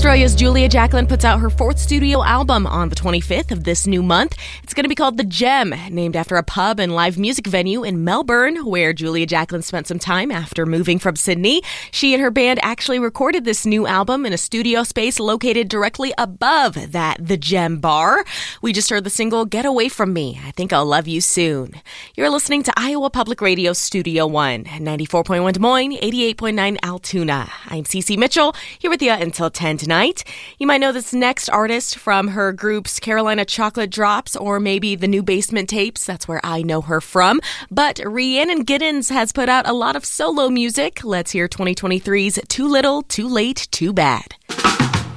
Australia's Julia Jacklin puts out her fourth studio album on the 25th of this new month. It's going to be called The Gem, named after a pub and live music venue in Melbourne, where Julia Jacklin spent some time after moving from Sydney. She and her band actually recorded this new album in a studio space located directly above that The Gem bar. We just heard the single Get Away From Me. I Think I'll Love You Soon. You're listening to Iowa Public Radio Studio One, 94.1 Des Moines, 88.9 Altoona. I'm Cece Mitchell, here with you until 10 tonight. You might know this next artist from her groups Carolina Chocolate Drops or maybe the new Basement Tapes. That's where I know her from. But Rhiannon Giddens has put out a lot of solo music. Let's hear 2023's Too Little, Too Late, Too Bad.